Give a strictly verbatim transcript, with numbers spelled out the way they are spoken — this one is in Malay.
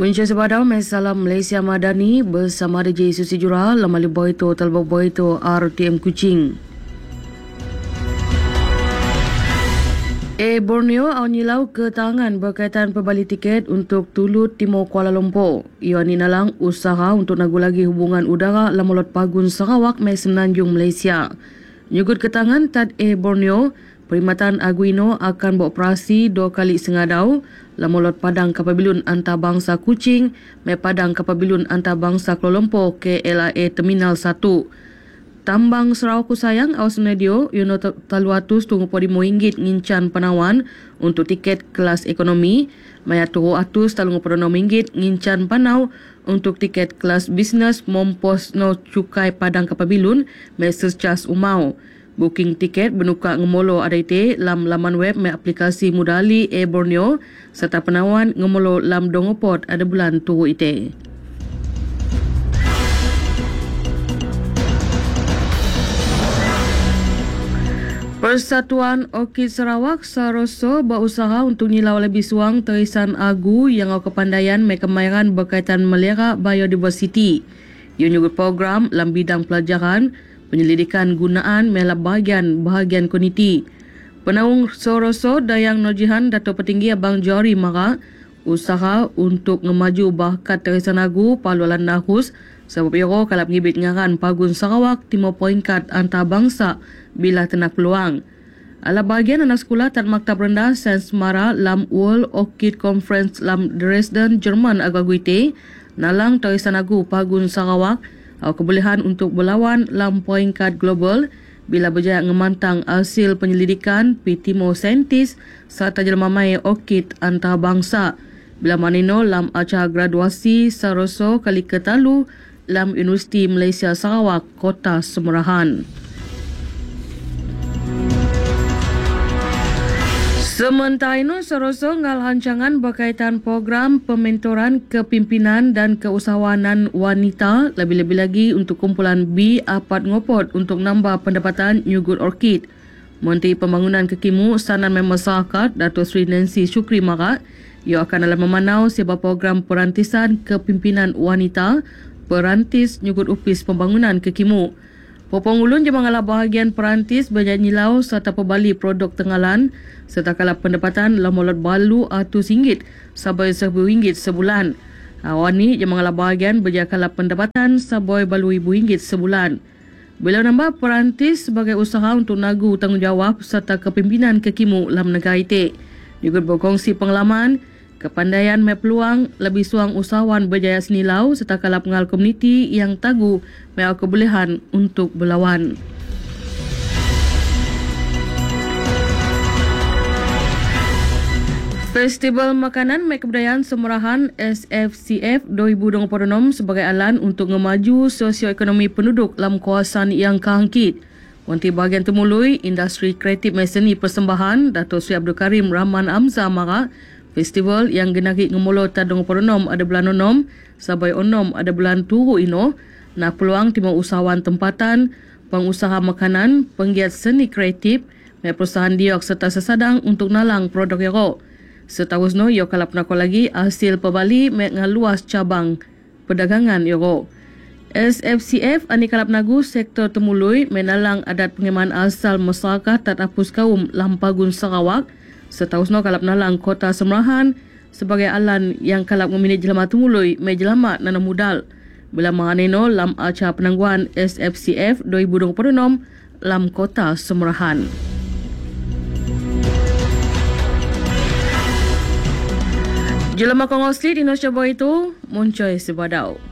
Muncul sebadau Masalah Malaysia Madani bersama D J Susi Jura Lamali Boito Talbot Boito R T M Kuching. Eh Borneo awan nyilau ke tangan berkaitan pembali tiket untuk Tulut Timur Kuala Lumpur. Ia ni nalang usaha untuk nagu lagi hubungan udara lamolot Pagun Sarawak mai Semenanjung Malaysia. Nyugut ke tangan Tad Eh Borneo, Perkhidmatan Aguino akan beroperasi dua kali sengadau lamolot Padang Kapabilun Antarabangsa Kuching mai Padang Kapabilun Antarabangsa Kuala Lumpur K L I A Terminal satu. Tambang Sarawak Sayang awas radio Yuno Taluatus tunggu podi ringgit ngincan penawan untuk tiket kelas ekonomi, maya turu atus talungu podo ringgit ngincan panau untuk tiket kelas bisnes mompos no cukai Padang Kapabilun mai secas umau. Booking tiket benuka ngemolo adaite lam laman web mai aplikasi Mudali e Borneo serta penawan ngemolo lam dongopot ada bulan turu ite. Persatuan Orkid Sarawak Saroso berusaha untuk nilau lebih suang terisan agu yang au kepandaian mai kemahiran berkaitan melera biodiversity. Ia nyugut program dalam bidang pelajaran, penyelidikan gunaan melap bahagian bahagian komuniti. Penaung Saroso Dayang Nojihan Dato' Petinggi Abang Jori Mara usaha untuk ngemaju bakat terisan agu palualan nahus sebab iro kalap ngibit ngaran Pagun Sarawak Timur Peringkat Antarabangsa bila tenak peluang. Ala bahagian anak sekolah Tan Maktab Rendah Sains Mara lam World Orchid Conference lam Dresden, Jerman agaguite nalang terisan agu Pagun Sarawak au kebolehan untuk berlawan lam peringkat global bila berjaya ngemantang hasil penyelidikan pi Timur Saintis serta jelmamai orchid antarabangsa. Bila manino lam acara graduasi Saroso kali ketalu lam Universiti Malaysia Sarawak Kota Semerahan. Sementara itu, Saroso ngal rancangan berkaitan program pementoran kepimpinan dan keusahawanan wanita lebih-lebih lagi untuk kumpulan B Apat Ngopot untuk nambah pendapatan nyugut orkid. Menteri Pembangunan Kekimu Sanan Masyarakat Dato' Sri Nancy Shukri Mara ia akan dalam memanau sebuah program perantisan kepimpinan wanita perantis nyugut upis pembangunan Kekimu. Popong ulun je mengalah bahagian perantis berjanji lau serta pembali produk tengalan serta kalap pendapatan lamolot balu atus ringgit sampai seribu ringgit sebulan. Awan ni je mengalah bahagian berjaya kalap pendapatan sampai balu ribu ringgit sebulan. Beliau nambah perantis sebagai usaha untuk nagu tanggungjawab serta kepimpinan Kekimu dalam negara itu. Juga berkongsi pengalaman, kepandaian mai peluang lebih suang usahawan berjaya senilau serta kalap pengal komuniti yang tagu mai kebolehan untuk berlawan. Festival Makanan Mai Kebudayaan Semerahan S F C F dua ribu dua puluh enam sebagai alan untuk ngemaju sosioekonomi penduduk dalam kawasan yang kahangkit. Wanti bahagian temului industri kreatif mai seni persembahan Dato' Sri Abdul Karim Rahman Amza Mara festival yang genaki ngemolo tad dua puluh enam ada bulan enam sampai enam ada bulan tujuh ino na peluang timur usahawan tempatan, pengusaha makanan, penggiat seni kreatif, mai perusahaan diok serta sesadang untuk nalang produk iro. Setahusno ia kalap nakol lagi hasil pebali mai ngaluas cabang perdagangan iro. S F C F ani kalap nagu sektor temului menalang adat pengeman asal masyarakat tak hapus kaum Lampagun Sarawak setahusno kalap nalang Kota Semerahan sebagai alan yang kalap memini jelama temului mai jelama nana mudal. Bila manganeno lam acara penangguhan S F C F dua ribu dua puluh enam lam Kota Semerahan. Jelama Kongosli di Indonesia itu Muncoy Sebadau.